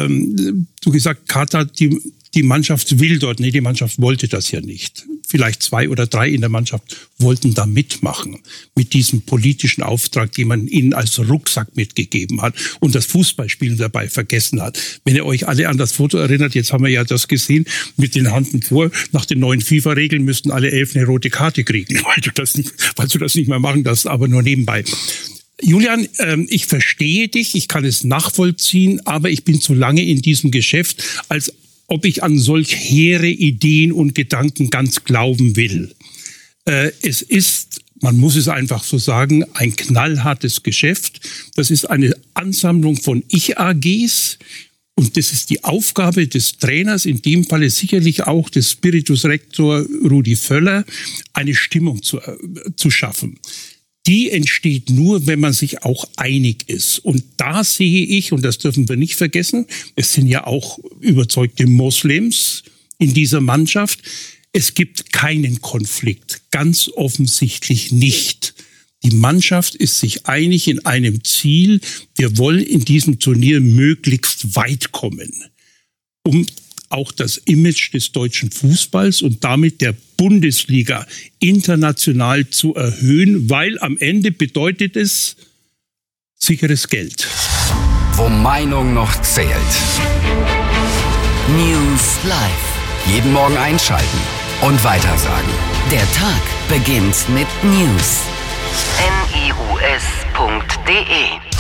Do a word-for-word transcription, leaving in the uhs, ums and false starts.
ähm, du gesagt, Katar, die, die Mannschaft will dort, nee, die Mannschaft wollte das ja nicht. Vielleicht zwei oder drei in der Mannschaft wollten da mitmachen, mit diesem politischen Auftrag, den man ihnen als Rucksack mitgegeben hat und das Fußballspielen dabei vergessen hat. Wenn ihr euch alle an das Foto erinnert, jetzt haben wir ja das gesehen, mit den Handen vor, nach den neuen FIFA-Regeln müssten alle elf eine rote Karte kriegen, weil du das nicht, weil du das nicht mehr machen darfst, aber nur nebenbei. Julian, ähm, ich verstehe dich, ich kann es nachvollziehen, aber ich bin zu lange in diesem Geschäft, als ob ich an solch hehre Ideen und Gedanken ganz glauben will. Äh, es ist, man muss es einfach so sagen, ein knallhartes Geschäft. Das ist eine Ansammlung von Ich-A Gs. Und das ist die Aufgabe des Trainers, in dem Falle sicherlich auch des Spiritus Rector Rudi Völler, eine Stimmung zu, äh, zu schaffen. Die entsteht nur, wenn man sich auch einig ist. Und da sehe ich, und das dürfen wir nicht vergessen, es sind ja auch überzeugte Moslems in dieser Mannschaft, es gibt keinen Konflikt, ganz offensichtlich nicht. Die Mannschaft ist sich einig in einem Ziel, wir wollen in diesem Turnier möglichst weit kommen, um auch das Image des deutschen Fußballs und damit der Bundesliga international zu erhöhen, weil am Ende bedeutet es sicheres Geld. Wo Meinung noch zählt. News Live. Jeden Morgen einschalten und weitersagen. Der Tag beginnt mit News. N I U S punkt D E